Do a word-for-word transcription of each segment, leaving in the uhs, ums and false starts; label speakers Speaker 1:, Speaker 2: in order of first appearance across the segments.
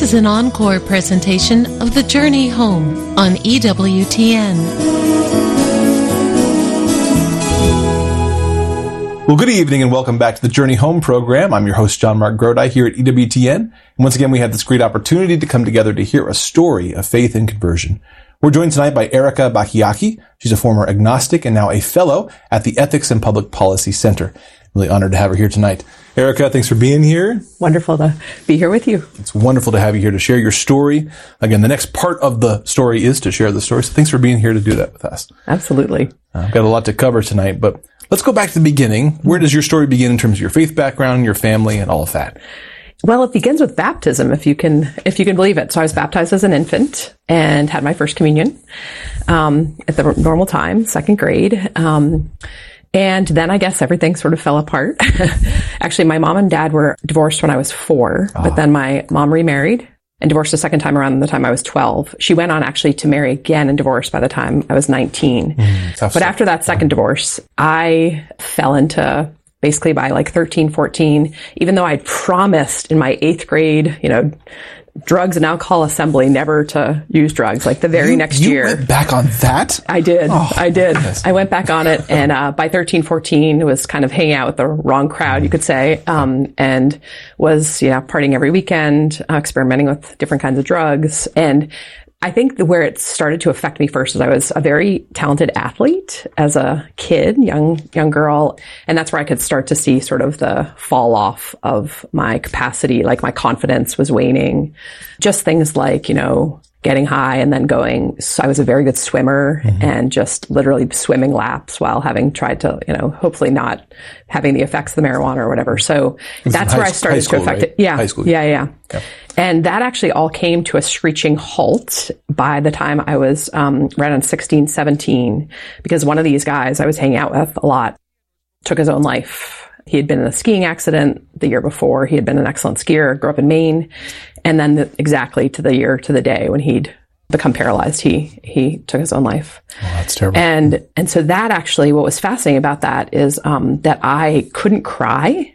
Speaker 1: This is an encore presentation of The Journey Home on E W T N.
Speaker 2: Well, good evening and welcome back to the Journey Home program. I'm your host, John Mark Grodi, here at E W T N. And once again, we have this great opportunity to come together to hear a story of faith and conversion. We're joined tonight by Erica Bachiochi. She's a former agnostic and now a fellow at the Ethics and Public Policy Center. Really honored to have her here tonight. Erica, thanks for being here.
Speaker 3: Wonderful to be here with you.
Speaker 2: It's wonderful to have you here to share your story. Again, the next part of the story is to share the story. So thanks for being here to do that with us.
Speaker 3: Absolutely.
Speaker 2: Uh, I've got a lot to cover tonight, but let's go back to the beginning. Where does your story begin in terms of your faith background, your family, and all of that?
Speaker 3: Well, it begins with baptism, if you can, if you can believe it. So I was baptized as an infant and had my first communion, um, at the normal time, second grade. Um, and then I guess everything sort of fell apart. Actually, my mom and dad were divorced when I was four, oh. but then my mom remarried and divorced a second time around the time I was twelve. She went on actually to marry again and divorced by the time I was nineteen. Mm, but stuff. After that second divorce, I fell into basically by like thirteen, fourteen, even though I'd promised in my eighth grade, you know, drugs and alcohol assembly never to use drugs, like the very
Speaker 2: you,
Speaker 3: next
Speaker 2: you
Speaker 3: year.
Speaker 2: You went back on that?
Speaker 3: I did.
Speaker 2: Oh,
Speaker 3: I did.
Speaker 2: Goodness.
Speaker 3: I went back on it. And uh, by thirteen, fourteen, was kind of hanging out with the wrong crowd, you could say, um, and was, you know, partying every weekend, uh, experimenting with different kinds of drugs. And I think the, where it started to affect me first is I was a very talented athlete as a kid, young, young girl. And that's where I could start to see sort of the fall off of my capacity, like my confidence was waning. Just things like, you know, getting high and then going. So I was a very good swimmer mm-hmm. and just literally swimming laps while having tried to, you know, hopefully not having the effects of the marijuana or whatever. So that's where I started
Speaker 2: school,
Speaker 3: to affect
Speaker 2: right?
Speaker 3: it. Yeah.
Speaker 2: High school.
Speaker 3: Yeah. Yeah.
Speaker 2: Yeah.
Speaker 3: And that actually all came to a screeching halt by the time I was um, right on sixteen, seventeen, because one of these guys I was hanging out with a lot took his own life. He had been in a skiing accident the year before. He had been an excellent skier, grew up in Maine. And then the, exactly to the year, to the day when he'd become paralyzed, he he took his own life.
Speaker 2: Oh, that's terrible.
Speaker 3: And and so that actually, what was fascinating about that is um, that I couldn't cry.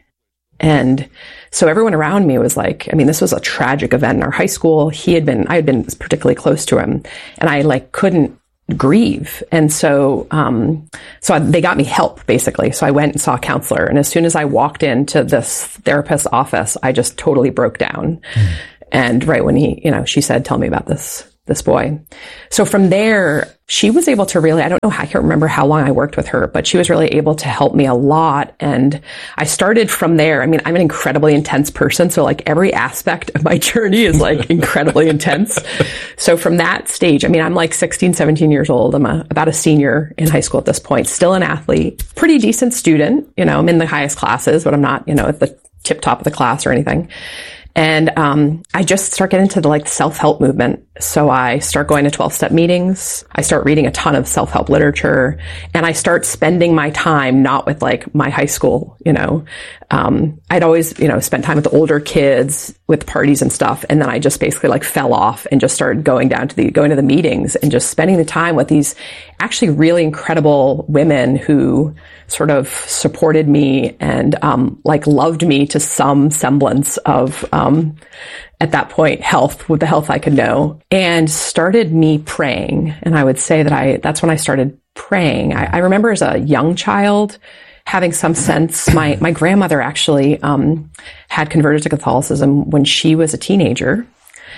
Speaker 3: And so everyone around me was like, I mean, this was a tragic event in our high school. He had been, I had been particularly close to him, and I like couldn't grieve. And so, um, so I, they got me help basically. So I went and saw a counselor. And as soon as I walked into this therapist's office, I just totally broke down. Mm. And right when he, you know, she said, tell me about this, this boy. So from there, she was able to really, I don't know, I can't remember how long I worked with her, but she was really able to help me a lot. And I started from there. I mean, I'm an incredibly intense person. So like every aspect of my journey is like incredibly intense. So from that stage, I mean, I'm like sixteen, seventeen years old. I'm a, about a senior in high school at this point, still an athlete, pretty decent student. You know, I'm in the highest classes, but I'm not, you know, at the tip top of the class or anything. And um I just start getting into the like self-help movement. So I start going to twelve-step meetings. I start reading a ton of self-help literature, and I start spending my time not with like my high school, you know. Um I'd always, you know, spend time with the older kids, with parties and stuff, and then I just basically like fell off and just started going down to the going to the meetings and just spending the time with these actually really incredible women who sort of supported me and um like loved me to some semblance of um at that point health, with the health I could know, and started me praying. And I would say that I that's when I started praying. I, I remember as a young child having some sense. My my grandmother actually um had converted to Catholicism when she was a teenager.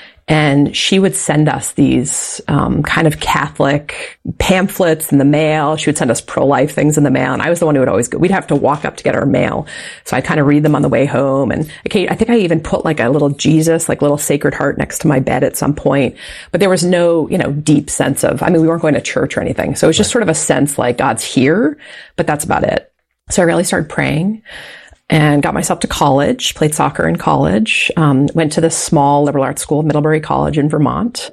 Speaker 3: And she would send us these um, kind of Catholic pamphlets in the mail. She would send us pro-life things in the mail. And I was the one who would always go. We'd have to walk up to get our mail. So I'd kind of read them on the way home. And okay, I think I even put like a little Jesus, like little Sacred Heart next to my bed at some point. But there was no, you know, deep sense of, I mean, we weren't going to church or anything. So it was just sort of a sense like God's here, but that's about it. So I really started praying. And got myself to college, played soccer in college, um, went to this small liberal arts school, Middlebury College in Vermont.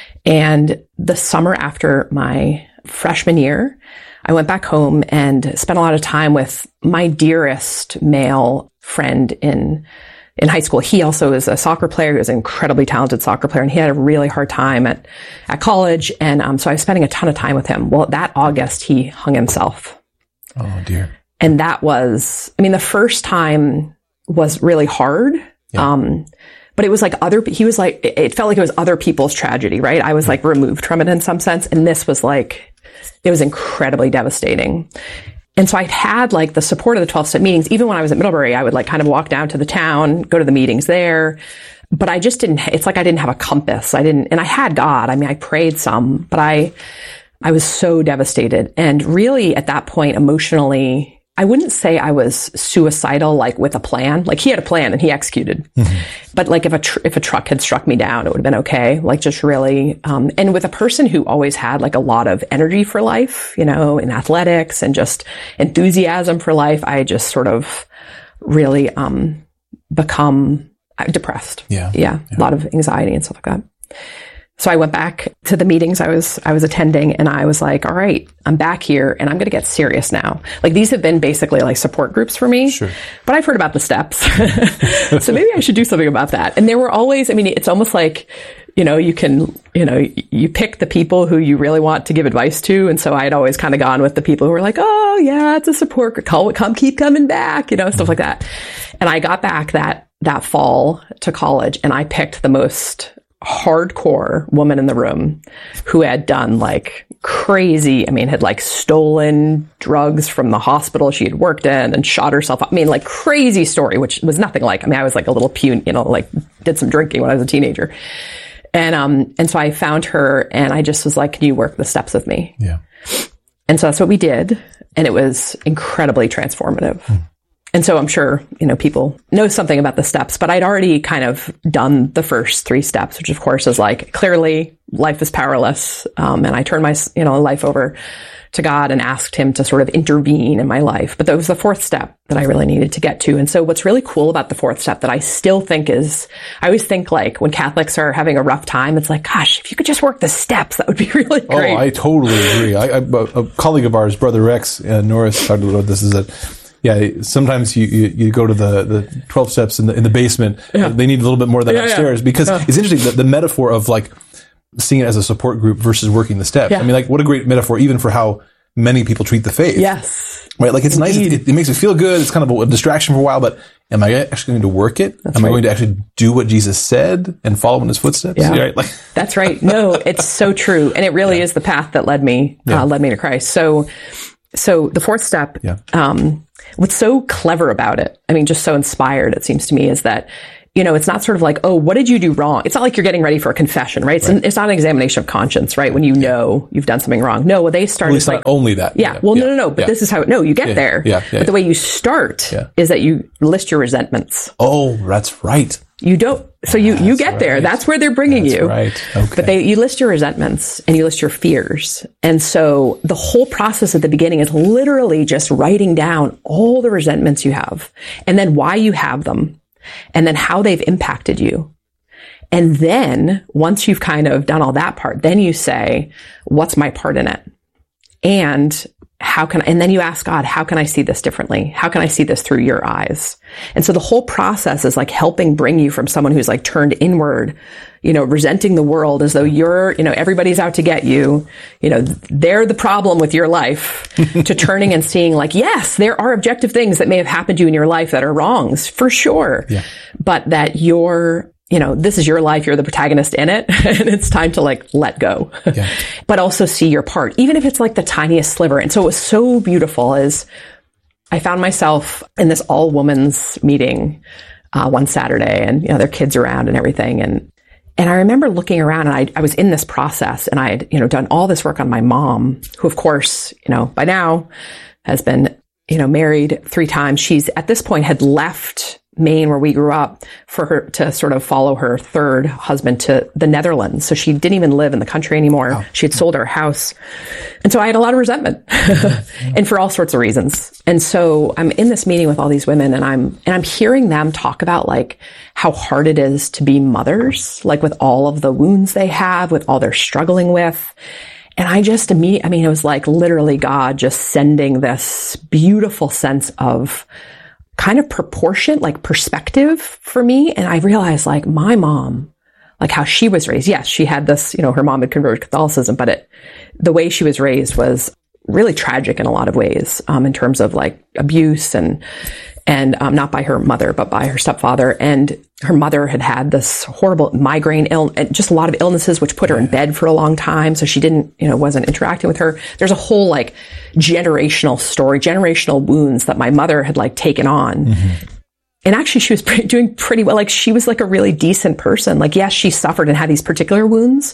Speaker 3: And the summer after my freshman year, I went back home and spent a lot of time with my dearest male friend in in high school. He also is a soccer player. He was an incredibly talented soccer player, and he had a really hard time at, at college. And um, so I was spending a ton of time with him. Well, that August, he hung himself.
Speaker 2: Oh, dear.
Speaker 3: And that was, I mean, the first time was really hard. Yeah. Um, but it was like other, he was like, it felt like it was other people's tragedy, right? I was like removed from it in some sense. And this was like, it was incredibly devastating. And so I had like the support of the twelve-step meetings. Even when I was at Middlebury, I would like kind of walk down to the town, go to the meetings there. But I just didn't, it's like I didn't have a compass. I didn't, and I had God. I mean, I prayed some, but I, I was so devastated. And really at that point, emotionally, I wouldn't say I was suicidal, like with a plan. Like he had a plan and he executed. Mm-hmm. But like if a tr- if a truck had struck me down, it would have been okay. Like just really, um, and with a person who always had like a lot of energy for life, you know, in athletics and just enthusiasm for life, I just sort of really um, become depressed.
Speaker 2: Yeah.
Speaker 3: yeah,
Speaker 2: yeah,
Speaker 3: a lot of anxiety and stuff like that. So I went back to the meetings I was, I was attending and I was like, all right, I'm back here and I'm going to get serious now. Like these have been basically like support groups for me,
Speaker 2: sure.
Speaker 3: But I've heard about the steps. So maybe I should do something about that. And there were always, I mean, it's almost like, you know, you can, you know, you pick the people who you really want to give advice to. And so I had always kind of gone with the people who were like, oh yeah, it's a support group. Come, come, keep coming back, you know, stuff like that. And I got back that, that fall to college and I picked the most hardcore woman in the room who had done like crazy, I mean, had like stolen drugs from the hospital she had worked in and shot herself up. I mean, like crazy story, which was nothing like, I mean, I was like a little puny, you know, like did some drinking when I was a teenager. And, um, and so I found her and I just was like, can you work the steps with me?
Speaker 2: Yeah.
Speaker 3: And so that's what we did. And it was incredibly transformative. Hmm. And so I'm sure, you know, people know something about the steps, but I'd already kind of done the first three steps, which of course is like, clearly life is powerless. Um, and I turned my, you know, life over to God and asked him to sort of intervene in my life. But that was the fourth step that I really needed to get to. And so what's really cool about the fourth step that I still think is, I always think like when Catholics are having a rough time, it's like, gosh, if you could just work the steps, that would be really great.
Speaker 2: Oh, I totally agree. I, I, a colleague of ours, Brother Rex uh, Norris, talked about this, is that yeah, sometimes you, you, you go to the, the twelve steps in the in the basement. Yeah. They need a little bit more than yeah, upstairs yeah. because yeah. it's interesting the, the metaphor of like seeing it as a support group versus working the steps. Yeah. I mean, like what a great metaphor even for how many people treat the faith.
Speaker 3: Yes,
Speaker 2: right. Like it's
Speaker 3: Indeed.
Speaker 2: nice. It, it makes it feel good. It's kind of a distraction for a while, but am I actually going to work it? That's am right. I going to actually do what Jesus said and follow in his footsteps?
Speaker 3: Yeah,
Speaker 2: right? Like
Speaker 3: that's right. No, it's so true, and it really yeah. is the path that led me yeah. uh, led me to Christ. So, so the fourth step.
Speaker 2: Yeah.
Speaker 3: Um, What's so clever about it, I mean, just so inspired, it seems to me, is that, you know, it's not sort of like, oh, what did you do wrong? It's not like you're getting ready for a confession, right? It's, right. An, it's not an examination of conscience, right? When you know you've done something wrong. No, well, they start.
Speaker 2: Well, it's like, not only that.
Speaker 3: Yeah. yeah. Well, yeah. no, no, no. But yeah. this is how, no, you get
Speaker 2: yeah.
Speaker 3: there.
Speaker 2: Yeah. Yeah.
Speaker 3: But the way you start yeah. is that you list your resentments.
Speaker 2: Oh, that's right.
Speaker 3: You don't. So you, you get right. there. That's where they're bringing
Speaker 2: That's
Speaker 3: you.
Speaker 2: Right. Okay.
Speaker 3: But they, you list your resentments and you list your fears. And so the whole process at the beginning is literally just writing down all the resentments you have and then why you have them and then how they've impacted you. And then once you've kind of done all that part, then you say, what's my part in it? And how can I, and then you ask God, how can I see this differently? How can I see this through your eyes? And so the whole process is like helping bring you from someone who's like turned inward, you know, resenting the world as though you're, you know, everybody's out to get you, you know, they're the problem with your life to turning and seeing like, yes, there are objective things that may have happened to you in your life that are wrongs for sure,
Speaker 2: yeah.
Speaker 3: but that you're, you know, this is your life. You're the protagonist in it. And it's time to like let go,
Speaker 2: yeah.
Speaker 3: but also see your part, even if it's like the tiniest sliver. And so it was so beautiful is I found myself in this all women's meeting, uh, one Saturday and, you know, their kids around and everything. And, and I remember looking around and I, I was in this process and I had, you know, done all this work on my mom, who of course, you know, by now has been, you know, married three times. She's at this point had left Maine, where we grew up, for her to sort of follow her third husband to the Netherlands. So she didn't even live in the country anymore. Wow. She had sold her house. And so I had a lot of resentment and for all sorts of reasons. And so I'm in this meeting with all these women and I'm, and I'm hearing them talk about like how hard it is to be mothers, like with all of the wounds they have, with all they're struggling with. And I just immediately, I mean, it was like literally God just sending this beautiful sense of kind of proportion, like perspective for me. And I realized like my mom, like how she was raised. Yes, she had this, you know, her mom had converted to Catholicism, but it, the way she was raised was really tragic in a lot of ways, um, in terms of like abuse and, and um, not by her mother, but by her stepfather. And her mother had had this horrible migraine ill, and just a lot of illnesses, which put her in bed for a long time. So she didn't, you know, wasn't interacting with her. There's a whole like generational story, generational wounds that my mother had like taken on. Mm-hmm. And actually she was pretty, doing pretty well. Like she was like a really decent person. Like, yes, she suffered and had these particular wounds,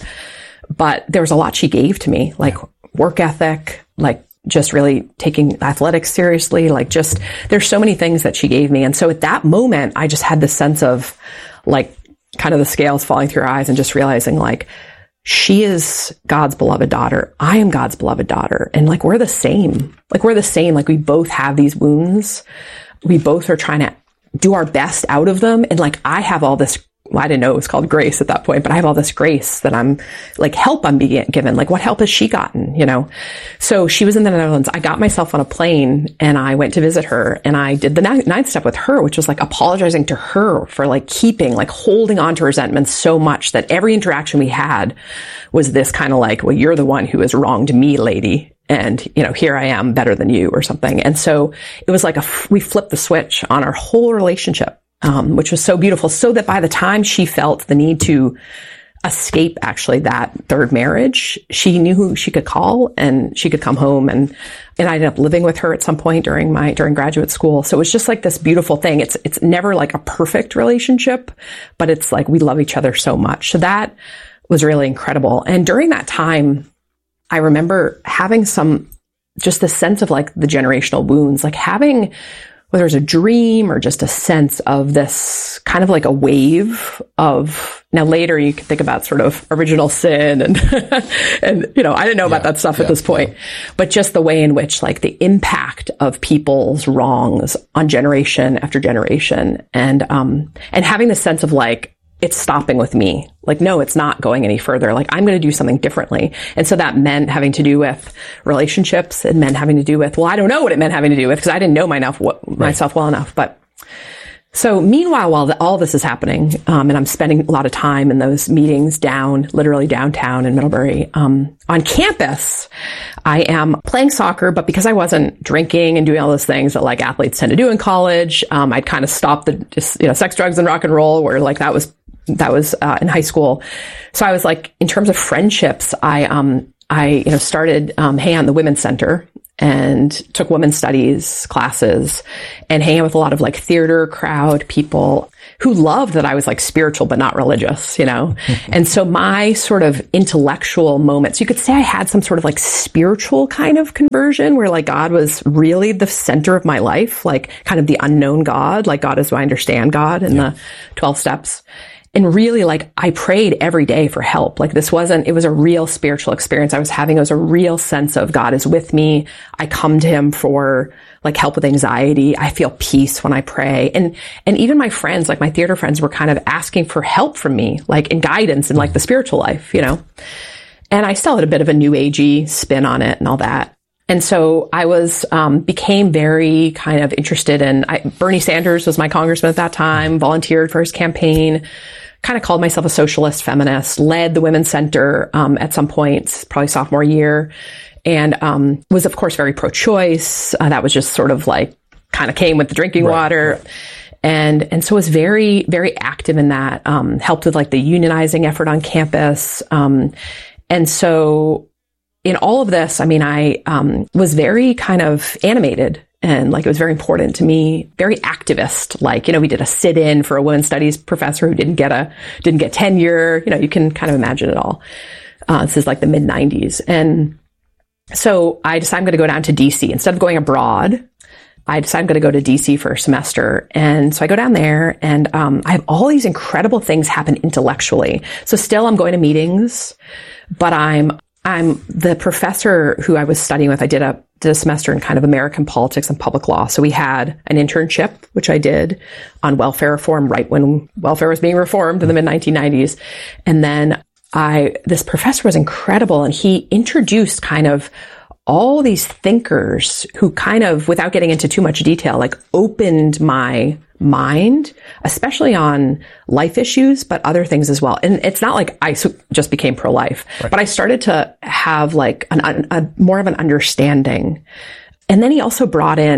Speaker 3: but there was a lot she gave to me, like work ethic, like just really taking athletics seriously. Like just, there's so many things that she gave me. And so at that moment, I just had this sense of like kind of the scales falling through her eyes and just realizing like, she is God's beloved daughter. I am God's beloved daughter. And like, we're the same. Like we're the same. Like we both have these wounds. We both are trying to do our best out of them. And like, I have all this, well, I didn't know it was called grace at that point, but I have all this grace that I'm like help I'm being given. Like what help has she gotten, you know? So she was in the Netherlands. I got myself on a plane and I went to visit her and I did the ninth step with her, which was like apologizing to her for like keeping, like holding on to resentment so much that every interaction we had was this kind of like, well, you're the one who has wronged me, lady. And, you know, here I am better than you or something. And so it was like a, we flipped the switch on our whole relationship. Um, which was so beautiful, so that by the time she felt the need to escape actually that third marriage, she knew who she could call and she could come home. And, and I ended up living with her at some point during my, during graduate school. So it was just like this beautiful thing. It's, it's never like a perfect relationship, but it's like we love each other so much. So that was really incredible. And during that time, I remember having some, just this sense of like the generational wounds, like having, whether it was a dream or just a sense of this kind of like a wave of, now later you can think about sort of original sin and, and, you know, I didn't know yeah, about that stuff yeah, at this point, yeah. But just the way in which like the impact of people's wrongs on generation after generation and, um, and having the sense of like, it's stopping with me. Like, no, it's not going any further. Like, I'm going to do something differently. And so that meant having to do with relationships and meant having to do with, well, I don't know what it meant having to do with because I didn't know my enough, what, right. myself well enough. But so meanwhile, while the, all this is happening, um, and I'm spending a lot of time in those meetings down, literally downtown in Middlebury, um, on campus, I am playing soccer, but because I wasn't drinking and doing all those things that like athletes tend to do in college, um, I'd kind of stopped the, just, you know, sex, drugs, and rock and roll, where like that was That was uh, in high school. So I was like, in terms of friendships, I, um, I, you know, started um, hanging out in the Women's Center and took women's studies classes and hanging out with a lot of like theater crowd people who loved that I was like spiritual, but not religious, you know? And so my sort of intellectual moments, you could say I had some sort of like spiritual kind of conversion where like God was really the center of my life, like kind of the unknown God, like God as I understand God in yeah. the twelve steps. And really, like, I prayed every day for help. Like, this wasn't, it was a real spiritual experience I was having. It was a real sense of God is with me. I come to him for, like, help with anxiety. I feel peace when I pray. And, and even my friends, like my theater friends, were kind of asking for help from me, like, in guidance in, like, the spiritual life, you know? And I still had a bit of a new agey spin on it and all that. And so I was, um, became very kind of interested in, I, Bernie Sanders was my congressman at that time, volunteered for his campaign, kind of called myself a socialist feminist, led the Women's Center, um, at some point, probably sophomore year, and, um, was of course very pro-choice. Uh, that was just sort of like, kind of came with the drinking right, water. Right. And, and so was very, very active in that, um, helped with like the unionizing effort on campus. Um, and so in all of this, I mean, I, um, was very kind of animated. And like, it was very important to me, very activist. Like, you know, we did a sit-in for a women's studies professor who didn't get a, didn't get tenure. You know, you can kind of imagine it all. Uh, this is like the mid nineties. And so I decided I'm going to go down to D C instead of going abroad. I decided I'm going to go to D C for a semester. And so I go down there and, um, I have all these incredible things happen intellectually. So still I'm going to meetings, but I'm, I'm the professor who I was studying with. I did a, did a semester in kind of American politics and public law. So we had an internship, which I did on welfare reform right when welfare was being reformed in the mid nineteen nineties. And then I, this professor was incredible. And he introduced kind of all these thinkers who kind of, without getting into too much detail, like opened my mind, especially on life issues, but other things as well. And it's not like I just became pro-life, right. But I started to have like an, a, more of an understanding. And then he also brought in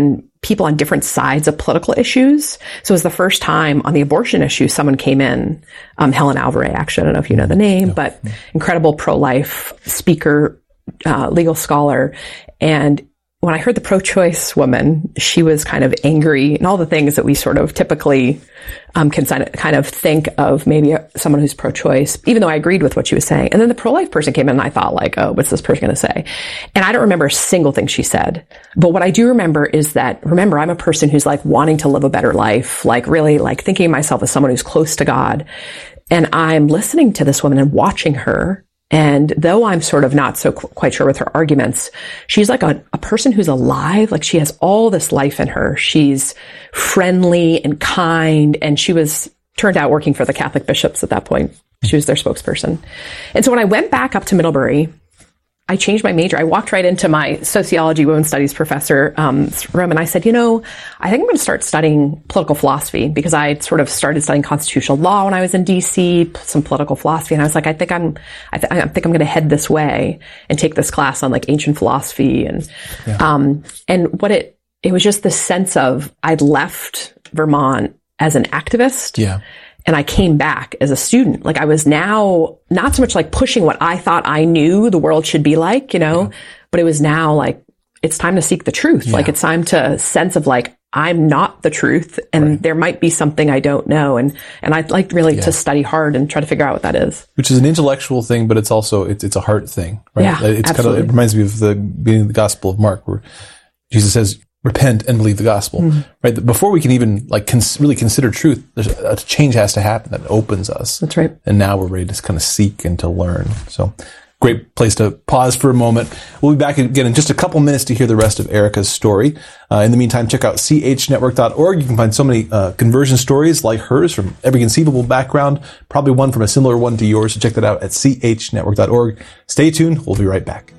Speaker 3: people on different sides of political issues. So it was the first time on the abortion issue, someone came in, um, Helen Alvarez, actually, I don't know if you know the name, no. but incredible pro-life speaker, uh, legal scholar. And when I heard the pro-choice woman, she was kind of angry and all the things that we sort of typically um, can kind of think of maybe someone who's pro-choice, even though I agreed with what she was saying. And then the pro-life person came in and I thought like, oh, what's this person going to say? And I don't remember a single thing she said. But what I do remember is that, remember, I'm a person who's like wanting to live a better life, like really like thinking of myself as someone who's close to God. And I'm listening to this woman and watching her. And though I'm sort of not so qu- quite sure with her arguments, she's like a, a person who's alive. Like she has all this life in her. She's friendly and kind. And she was turned out working for the Catholic bishops at that point. She was their spokesperson. And so when I went back up to Middlebury, I changed my major. I walked right into my sociology, women's studies professor um, room, and I said, you know, I think I'm going to start studying political philosophy because I had sort of started studying constitutional law when I was in D C, some political philosophy, and I was like, I think I'm, I, th- I think I'm going to head this way and take this class on like ancient philosophy, and yeah. um, and what it it was just this sense of I'd left Vermont as an activist,
Speaker 2: yeah.
Speaker 3: And I came back as a student. Like I was now not so much like pushing what I thought I knew the world should be like, you know, yeah. but it was now like, it's time to seek the truth. Yeah. Like it's time to sense of like, I'm not the truth and right. there might be something I don't know. And, and I'd like really yeah. to study hard and try to figure out what that is.
Speaker 2: Which is an intellectual thing, but it's also, it's, it's a heart thing, right?
Speaker 3: Yeah,
Speaker 2: it's
Speaker 3: absolutely.
Speaker 2: kind of, it reminds me of the beginning of the Gospel of Mark where Jesus says, repent and believe the gospel, mm-hmm. right? Before we can even like cons- really consider truth, there's a, a change has to happen that opens us.
Speaker 3: That's right.
Speaker 2: And now we're ready to kind of seek and to learn. So great place to pause for a moment. We'll be back again in just a couple minutes to hear the rest of Erica's story. Uh, in the meantime, check out c h network dot org. You can find so many uh, conversion stories like hers from every conceivable background, probably one from a similar one to yours. So check that out at c h network dot org. Stay tuned. We'll be right back.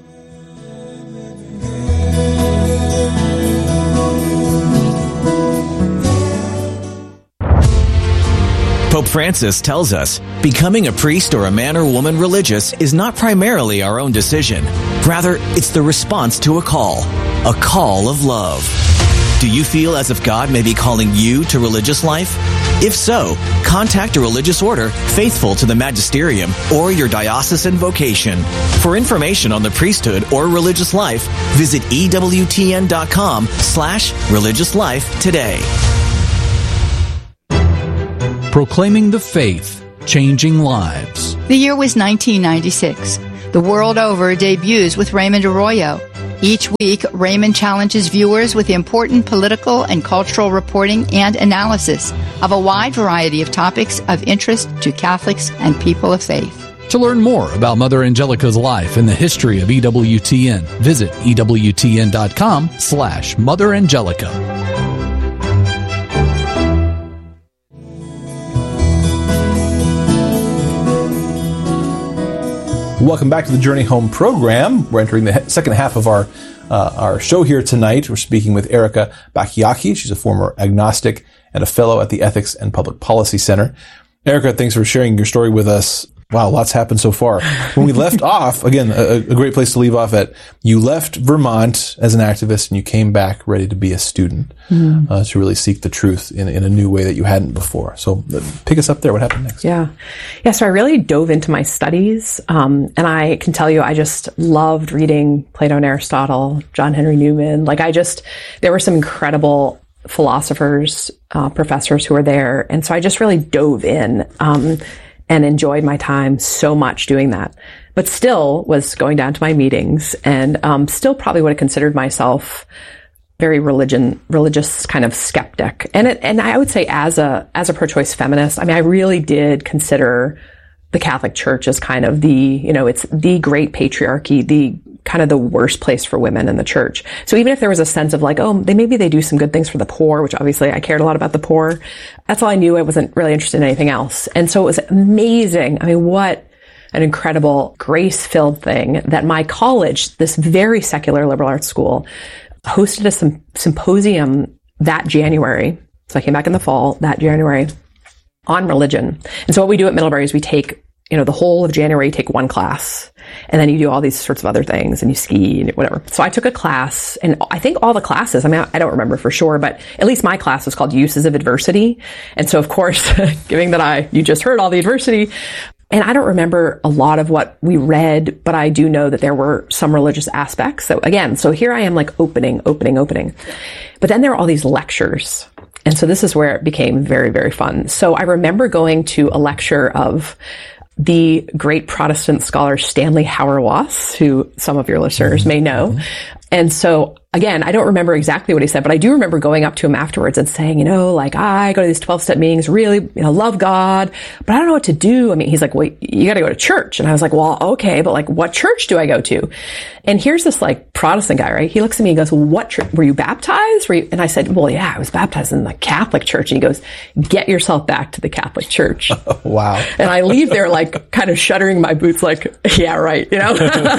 Speaker 4: Pope Francis tells us, becoming a priest or a man or woman religious is not primarily our own decision. Rather, it's the response to a call, a call of love. Do you feel as if God may be calling you to religious life? If so, contact a religious order faithful to the magisterium or your diocesan vocation. For information on the priesthood or religious life, visit E W T N dot com slash religious life today.
Speaker 5: Proclaiming the faith, changing lives.
Speaker 6: The year was nineteen ninety-six. The World Over debuts with Raymond Arroyo. Each week, Raymond challenges viewers with important political and cultural reporting and analysis of a wide variety of topics of interest to Catholics and people of faith.
Speaker 5: To learn more about Mother Angelica's life and the history of E W T N, visit E W T N dot com slash Mother Angelica.
Speaker 2: Welcome back to the Journey Home program. We're entering the second half of our uh, our show here tonight. We're speaking with Erica Bachiochi. She's a former agnostic and a fellow at the Ethics and Public Policy Center. Erica, thanks for sharing your story with us. Wow, lots happened so far. When we left off, again, a, a great place to leave off at, you left Vermont as an activist and you came back ready to be a student, mm. uh, to really seek the truth in, in a new way that you hadn't before. So uh, pick us up there. What happened next?
Speaker 3: Yeah. Yeah, so I really dove into my studies. Um, and I can tell you, I just loved reading Plato and Aristotle, John Henry Newman. Like I just, there were some incredible philosophers, uh, professors who were there. And so I just really dove in. Um, and enjoyed my time so much doing that, but still was going down to my meetings and um, still probably would have considered myself very religion, religious kind of skeptic. And it, and I would say as a, as a pro-choice feminist, I mean, I really did consider the Catholic Church as kind of the, you know, it's the great patriarchy, the kind of the worst place for women in the church. So even if there was a sense of like, oh, they maybe they do some good things for the poor, which obviously I cared a lot about the poor. That's all I knew. I wasn't really interested in anything else. And so it was amazing. I mean, what an incredible grace-filled thing that my college, this very secular liberal arts school, hosted a sym- symposium that January. So I came back in the fall that January on religion. And so what we do at Middlebury is we take you know, the whole of January you take one class, and then you do all these sorts of other things, and you ski and whatever. So I took a class, and I think all the classes, I mean, I don't remember for sure, but at least my class was called Uses of Adversity. And so, of course, given that I, you just heard all the adversity, and I don't remember a lot of what we read, but I do know that there were some religious aspects. So again, so here I am like opening, opening, opening. But then there are all these lectures. And so this is where it became very, very fun. So I remember going to a lecture of the great Protestant scholar Stanley Hauerwas, who some of your listeners may know. And so, again, I don't remember exactly what he said, but I do remember going up to him afterwards and saying, you know, like, I go to these twelve-step meetings, really, you know, love God, but I don't know what to do. I mean, he's like, well, you got to go to church. And I was like, well, okay, but like, what church do I go to? And here's this like Protestant guy, right? He looks at me and goes, well, what church? Were you baptized? Were you? And I said, well, yeah, I was baptized in the Catholic Church. And he goes, get yourself back to the Catholic Church.
Speaker 2: Oh, wow.
Speaker 3: And I leave there like kind of shuddering my boots, like, yeah, right, you know?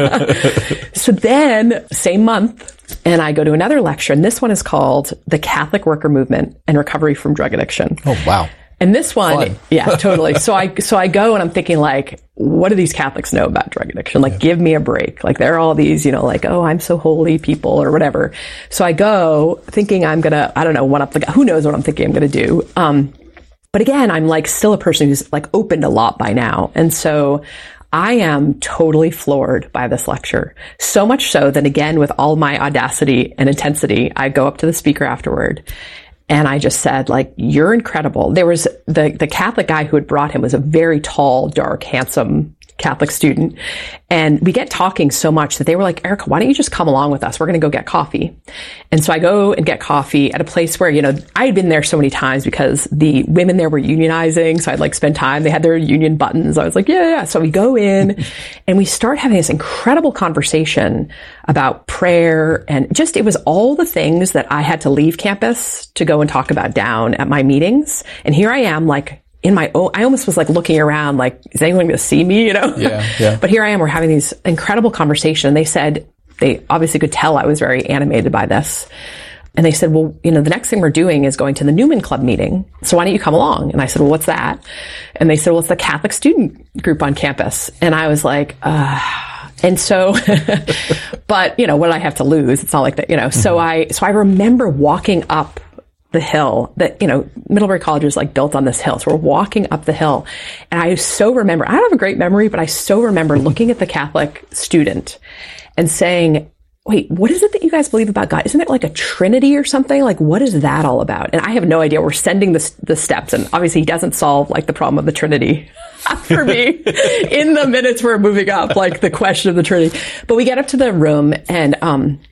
Speaker 3: So then, same month, and I go to another lecture, and this one is called The Catholic Worker Movement and Recovery from Drug Addiction.
Speaker 2: Oh, wow.
Speaker 3: And this one,
Speaker 2: Fun.
Speaker 3: yeah, totally. So I, so I go and I'm thinking like, what do these Catholics know about drug addiction? Like, yeah. Give me a break. Like, there are all these, you know, like, oh, I'm so holy people or whatever. So I go thinking I'm going to, I don't know, one up the guy. Who knows what I'm thinking I'm going to do. Um, but again, I'm like still a person who's like opened a lot by now. And so I am totally floored by this lecture. So much so that again, with all my audacity and intensity, I go up to the speaker afterward and I just said, like, you're incredible. There was the, the Catholic guy who had brought him was a very tall, dark, handsome Catholic student. And we get talking so much that they were like, Erica, why don't you just come along with us? We're going to go get coffee. And so I go and get coffee at a place where, you know, I had been there so many times because the women there were unionizing. So I'd like spend time. They had their union buttons. I was like, yeah, yeah. So we go in and we start having this incredible conversation about prayer. And just, it was all the things that I had to leave campus to go and talk about down at my meetings. And here I am, like, in my own, I almost was like looking around, like, is anyone going to see me, you know?
Speaker 2: Yeah, yeah.
Speaker 3: But here I am, we're having these incredible conversations. And they said, they obviously could tell I was very animated by this. And they said, well, you know, the next thing we're doing is going to the Newman Club meeting. So why don't you come along? And I said, well, what's that? And they said, well, it's the Catholic student group on campus. And I was like, uh, and so, but, you know, what did I have to lose? It's not like that, you know? Mm-hmm. So I, so I remember walking up the hill that, you know, Middlebury College is like built on this hill. So we're walking up the hill and I so remember, I don't have a great memory, but I so remember looking at the Catholic student and saying, wait, what is it that you guys believe about God? Isn't it like a Trinity or something? Like, what is that all about? And I have no idea. We're sending the, the steps, and obviously he doesn't solve like the problem of the Trinity for me in the minutes we're moving up, like the question of the Trinity. But we get up to the room and, um,